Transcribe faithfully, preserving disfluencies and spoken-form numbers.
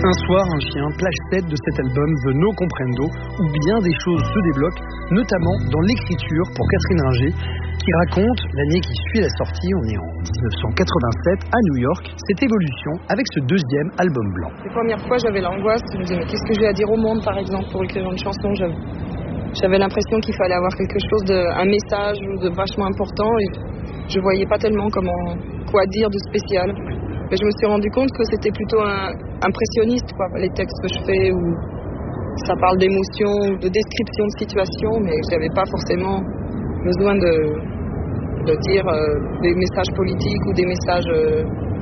Un soir, un chien, plage sept de cet album The No Comprendo, où bien des choses se débloquent, notamment dans l'écriture pour Catherine Ringer, qui raconte l'année qui suit la sortie, on est en dix-neuf cent quatre-vingt-sept à New York, cette évolution avec ce deuxième album blanc. Les premières fois, j'avais l'angoisse, je me disais mais qu'est-ce que j'ai à dire au monde par exemple pour écrire une chanson. J'avais, j'avais l'impression qu'il fallait avoir quelque chose de, un message de vachement important et je voyais pas tellement comment, quoi dire de spécial. Mais je me suis rendu compte que c'était plutôt un, impressionniste, quoi, les textes que je fais où ça parle d'émotions, de description de situations, mais j'avais pas forcément besoin de, de dire euh, des messages politiques ou des messages euh,